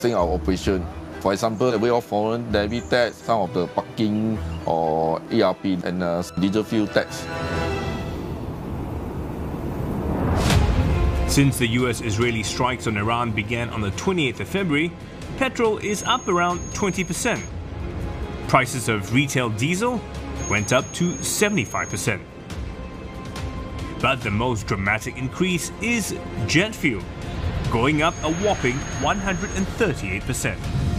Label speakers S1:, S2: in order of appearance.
S1: our operation. For example, the way of foreign levy tax, some of the parking or ERP and diesel fuel tax.
S2: Since the US-Israeli strikes on Iran began on the 28th of February, petrol is up around 20%. Prices of retail diesel went up to 75%. But the most dramatic increase is jet fuel, going up a whopping 138%.